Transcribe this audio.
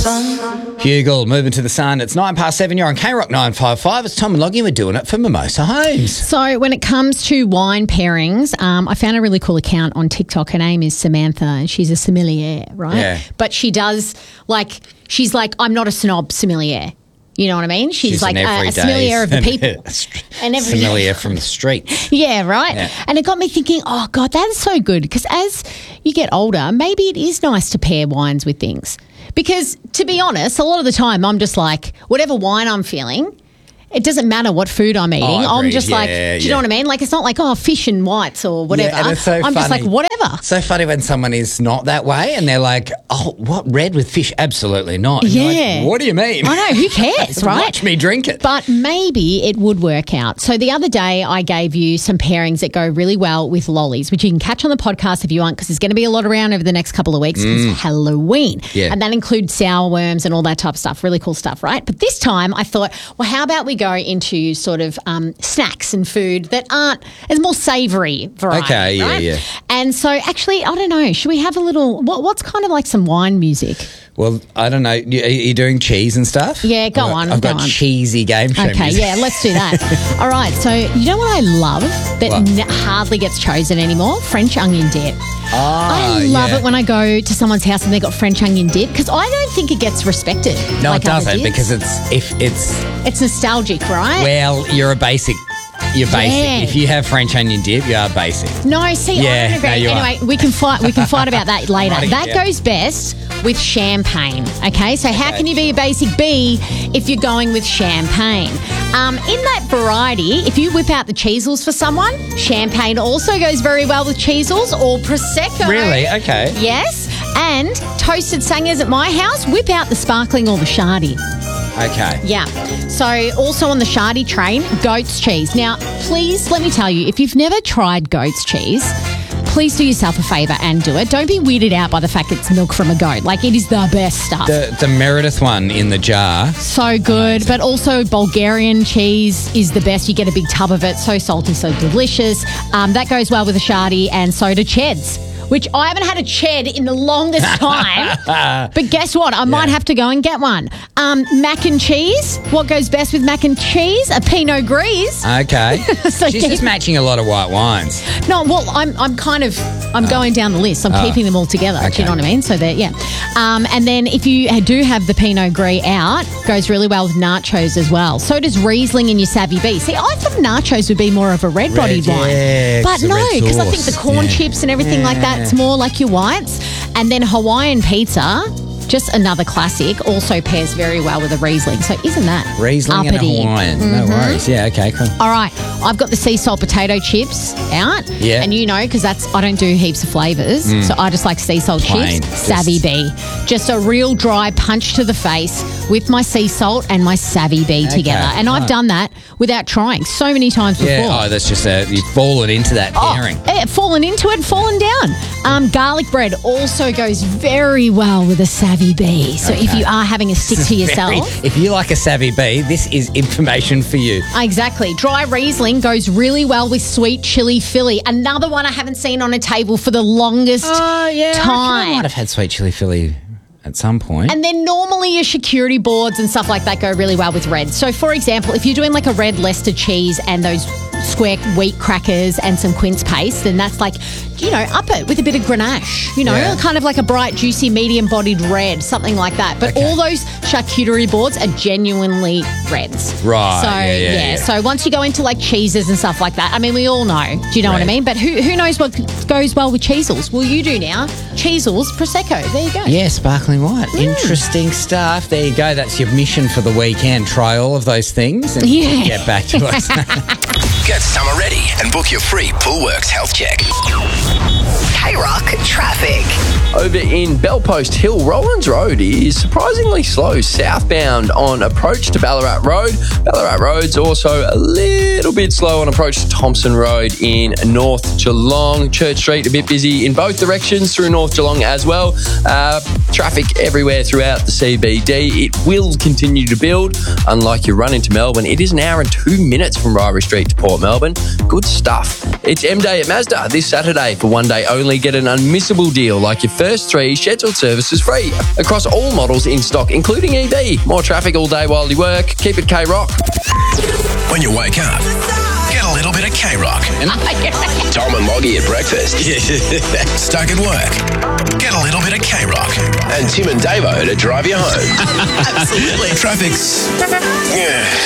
Hugel, moving to the sun. It's 7:09. You're on K-Rock 955. It's Tom and Loggie. We're doing it for Mimosa Homes. So when it comes to wine pairings, I found a really cool account on TikTok. Her name is Samantha, and she's a sommelier, right? Yeah. But she does, she's like, I'm not a snob sommelier. You know what I mean? She's like a sommelier of the people. Sommelier from the street. Yeah, right? Yeah. And it got me thinking, oh, God, that is so good. Because as you get older, maybe it is nice to pair wines with things. Because, to be honest, a lot of the time I'm just like, whatever wine I'm feeling, it doesn't matter what food I'm eating. I'm just do you know what I mean? Like, it's not like, fish and whites or whatever. Yeah, and it's so I'm just like, whatever. So funny when someone is not that way and they're like, oh, what, red with fish? Absolutely not. And you're like, what do you mean? I know, who cares, right? Watch me drink it. But maybe it would work out. So the other day I gave you some pairings that go really well with lollies, which you can catch on the podcast if you want, because there's going to be a lot around over the next couple of weeks because it's Halloween. Yeah. And that includes sour worms and all that type of stuff. Really cool stuff, right? But this time I thought, well, how about we go into sort of snacks and food that aren't as more savoury variety. Okay, yeah, right? yeah. And so actually, I don't know, should we have a little, what's kind of like some wine music? Well, I don't know. Are you doing cheese and stuff? Yeah, go on. I've got cheesy game show Okay, music. yeah, let's do that. All right, so you know what I love that hardly gets chosen anymore? French onion dip. I love it when I go to someone's house and they got French onion dip because I don't think it gets respected. No, like it doesn't because it's nostalgic, right? Well, you're basic. Yeah. If you have French onion dip, you are basic. No, see, I don't agree. No, anyway, we can fight about that later. That yeah. goes best with champagne. Okay, so how can you be a basic B if you're going with champagne? In that variety, if you whip out the Cheezels for someone, champagne also goes very well with Cheezels or Prosecco. Really? Okay. Yes. And toasted sangers at my house, whip out the sparkling or the shardy. Okay. Yeah. So also on the shardy train, goat's cheese. Now, please let me tell you, if you've never tried goat's cheese, please do yourself a favour and do it. Don't be weirded out by the fact it's milk from a goat. Like, it is the best stuff. The Meredith one in the jar. So good. But also Bulgarian cheese is the best. You get a big tub of it. So salty, so delicious. That goes well with a shardy, and so do cheds, which I haven't had a ched in the longest time. But guess what? I might have to go and get one. Mac and cheese. What goes best with mac and cheese? A Pinot Gris. Okay. So she's just matching a lot of white wines. No, well, I'm going down the list. I'm keeping them all together. Okay. Do you know what I mean? So that, yeah. And then if you do have the Pinot Gris out, goes really well with nachos as well. So does Riesling in your Savvy B. See, I thought nachos would be more of a red-bodied wine. Yeah, But no, because I think the corn chips and everything like that, it's more like your whites. And then Hawaiian pizza, just another classic, also pairs very well with a Riesling. So isn't that Riesling uppity? and a Hawaiian. No worries. Yeah, okay, cool. All right, I've got the sea salt potato chips out. Yeah. And you know, because I don't do heaps of flavours, so I just like sea salt Plain. chips. Savvy B. Just a real dry punch to the face with my sea salt and my Savvy B together. And I've done that without trying so many times before. Yeah, that's just you've fallen into that pairing. Yeah, fallen into it, fallen down. Garlic bread also goes very well with a Savvy B. So if you are having a stick to yourself. If you like a Savvy B, this is information for you. Exactly. Dry Riesling goes really well with sweet chili Philly. Another one I haven't seen on a table for the longest I time. might have had sweet chili Philly at some point. And then normally your charcuterie boards and stuff like that go really well with red. So, for example, if you're doing like a red Leicester cheese and those square wheat crackers and some quince paste, then that's like, you know, up it with a bit of Grenache, you know, kind of like a bright, juicy, medium-bodied red, something like that. But all those charcuterie boards are genuinely reds. Right. So, Yeah. So once you go into like cheeses and stuff like that, I mean, we all know. Do you know what I mean? But who knows what goes well with Cheezels? Well, you do now. Cheezels, Prosecco. There you go. Yeah, sparkling white. Interesting stuff. There you go. That's your mission for the weekend. Try all of those things and get back to us. Get summer ready and book your free Poolworks health check. K-Rock traffic. Over in Bellpost Hill, Rollins Road is surprisingly slow southbound on approach to Ballarat Road. Ballarat Road's also a little bit slow on approach to Thompson Road in North Geelong. Church Street a bit busy in both directions through North Geelong as well. Traffic everywhere throughout the CBD. It will continue to build. Unlike your run into Melbourne, it is an hour and 2 minutes from Ryrie Street to Port Melbourne. Good stuff. It's M Day at Mazda this Saturday for one day only. only get an unmissable deal like your first 3 scheduled services free across all models in stock, including EV. More traffic all day while you work. Keep it K-Rock. When you wake up, get a little bit of K-Rock. Tom and Moggy at breakfast. Stuck at work, get a little bit of K-Rock. And Tim and Davo to drive you home. Absolutely. Traffic's